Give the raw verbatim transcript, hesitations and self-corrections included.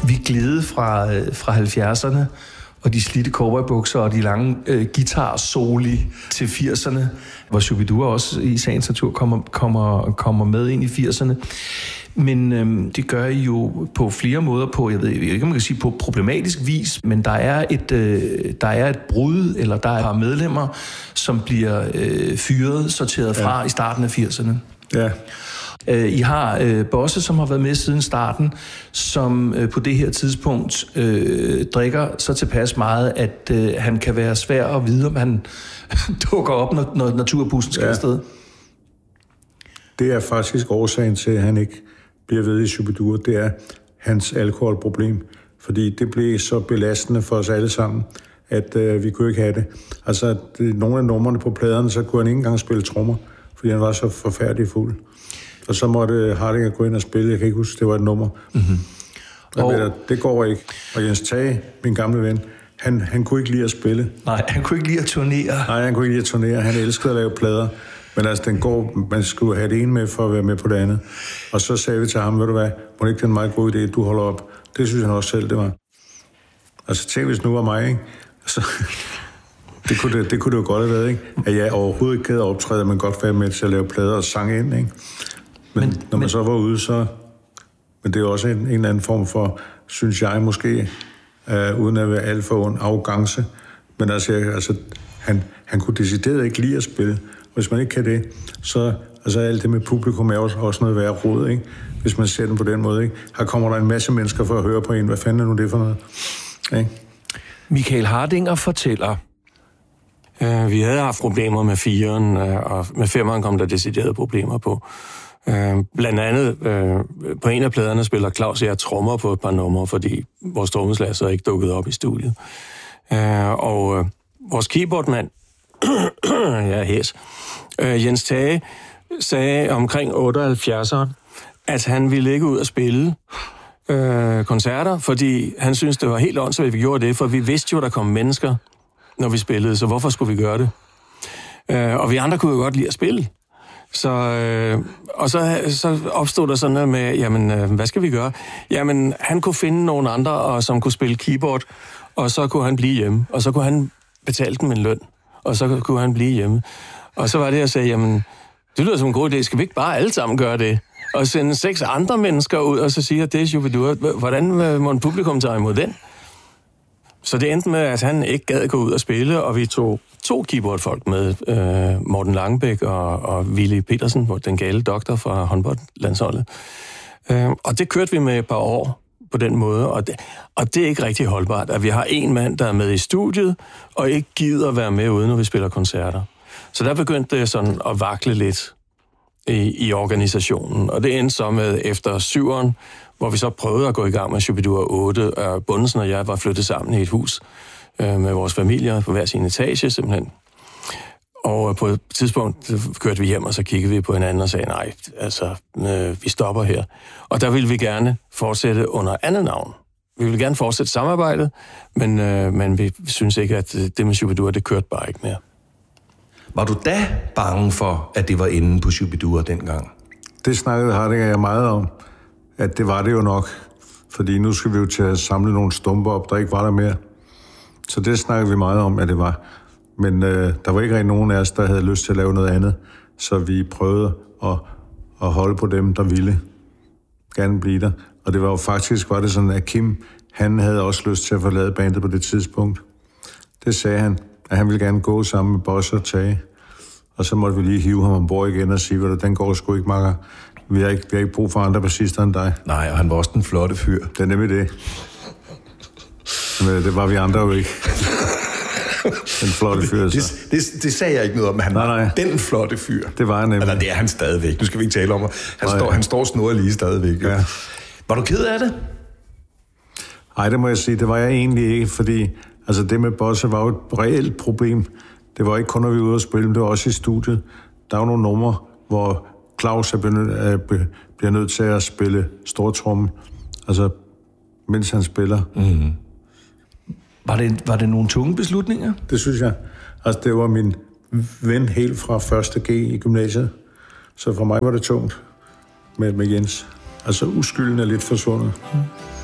Vi gled fra, fra halvfjerdserne og de slidte cowboybukser og de lange øh, guitar-soli til firserne, hvor Shubidua også i sagens natur kommer, kommer, kommer med ind i firserne. Men øhm, det gør I jo på flere måder på, jeg ved ikke, om man kan sige på problematisk vis, men der er et, øh, der er et brud, eller der er medlemmer, som bliver øh, fyret, sorteret fra ja. i starten af firserne. Ja. Øh, I har øh, Bosse, som har været med siden starten, som øh, på det her tidspunkt øh, drikker så tilpas meget, at øh, han kan være svær at vide, om han dukker op, når, når naturbussen skal ja. afsted. Det er faktisk årsagen til, at han ikke bliver ved i Shubidua. Det er hans alkoholproblem, fordi det blev så belastende for os alle sammen, at øh, vi kunne ikke have det. Altså, det, nogle af numrene på pladerne, så kunne han ikke engang spille trommer, fordi han var så forfærdelig fuld. Og så måtte Hardinger gå ind og spille. Jeg kan ikke huske, det var et nummer. Mm-hmm. Og der, det går ikke. Og Jens Tage, min gamle ven, han, han kunne ikke lide at spille. Nej, han kunne ikke lide at turnere. Nej, han kunne ikke lide at turnere. Han elskede at lave plader. Men altså, den går, man skulle have det ene med for at være med på det andet. Og så sagde vi til ham, ved du hvad, må det ikke den meget god idé, du holder op? Det synes han også selv, det var. Altså, tænk hvis nu var mig, ikke? Altså, det, kunne det, det kunne det jo godt have været, ikke? At jeg overhovedet ikke havde optrædet, men godt være med til at lave plader og sange ind, ikke? Men, men når man men... så var ude, så... Men det er også en, en eller anden form for, synes jeg måske, uh, uden at være alt for ond, arrogance. Men altså, jeg, altså han, han kunne decideret ikke lide at spille. Hvis man ikke kan det, så altså alt det med publikum er også, også noget værre rod, ikke? Hvis man ser den på den måde, ikke? Her kommer der en masse mennesker for at høre på en. Hvad fanden er nu det for noget? Ikke? Michael Hardinger fortæller, uh, vi havde haft problemer med firen, uh, og med femeren kom der deciderede problemer på. Uh, blandt andet, uh, på en af pladerne spiller Claus og jeg trommer på et par numre, fordi vores trommeslager så ikke dukket op i studiet. Uh, og uh, vores keyboardmand, ja, hæs, uh, Jens Tage, sagde omkring otteoghalvfjerdserne, at han ville ikke ud og spille uh, koncerter, fordi han syntes, det var helt åndssvagt, at vi gjorde det, for vi vidste jo, der kom mennesker, når vi spillede, så hvorfor skulle vi gøre det? Uh, og vi andre kunne jo godt lide at spille. Så, øh, og så, så opstod der sådan noget med, jamen, øh, hvad skal vi gøre? Jamen, han kunne finde nogle andre, og, som kunne spille keyboard, og så kunne han blive hjemme. Og så kunne han betale dem en løn, og så kunne han blive hjemme. Og så var det, jeg sagde, jamen, det lyder som en god idé, skal vi ikke bare alle sammen gøre det? Og sende seks andre mennesker ud, og så sige, at det er Shubidua. Hvordan må en publikum tage imod den? Så det endte med, at han ikke gad gå ud og spille, og vi tog to keyboardfolk med, øh, Morten Langebæk og, og Willy Petersen, den gale doktor fra håndboldlandsholdet. Øh, og det kørte vi med et par år på den måde, og det, og det er ikke rigtig holdbart, at vi har en mand, der er med i studiet, og ikke gider være med ude, når vi spiller koncerter. Så der begyndte det sådan at vakle lidt i, i organisationen, og det endte så med efter syveren, hvor vi så prøvede at gå i gang med Shubidua otte, og Bundesen og jeg var flyttet sammen i et hus øh, med vores familier på hver sin etage simpelthen. Og på et tidspunkt kørte vi hjem, og så kiggede vi på hinanden og sagde, nej, altså, øh, vi stopper her. Og der ville vi gerne fortsætte under andet navn. Vi ville gerne fortsætte samarbejdet, men, øh, men vi synes ikke, at det med Shubidua, det kørte bare ikke mere. Var du da bange for, at det var inde på Shubidua dengang? Det snakkede Hardinger jeg meget om, at det var det jo nok. Fordi nu skal vi jo til at samle nogle stumper op, der ikke var der mere. Så det snakkede vi meget om, at det var. Men øh, der var ikke rigtig nogen af os, der havde lyst til at lave noget andet. Så vi prøvede at, at holde på dem, der ville gerne blive der. Og det var jo faktisk, var det sådan, at Kim, han havde også lyst til at forlade bandet på det tidspunkt. Det sagde han, at han ville gerne gå sammen med Bosse og Tage. Og så måtte vi lige hive ham ombord igen og sige, at den går sgu ikke, makker. Vi har ikke, vi har ikke brug for andre bassister end dig. Nej, og han var også den flotte fyr. Det er nemlig det. Men det var vi andre jo ikke. Den flotte fyr, så. Det, det, det sagde jeg ikke noget om, han nej, nej. var den flotte fyr. Det var han nemlig. Eller det er han stadigvæk. Nu skal vi ikke tale om det. Han, står, han står snurret lige stadigvæk. Ja. Var du ked af det? Nej, det må jeg sige. Det var jeg egentlig ikke, fordi altså, det med Bosse var jo et reelt problem. Det var ikke kun, når vi var ude at spille, men det var også i studiet. Der var nogle numre, hvor Claus er benød, er, bliver nødt til at spille stortromme, altså mens han spiller. Mm. Var det, var det nogle tunge beslutninger? Det synes jeg. Altså, det var min ven helt fra første G i gymnasiet. Så for mig var det tungt med, med Jens. Altså, uskylden er lidt forsvundet. Mm.